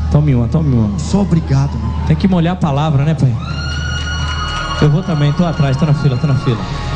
Tome uma. Só obrigado, meu. Tem que molhar a palavra, né, pai? Eu vou também, tô atrás, tô na fila.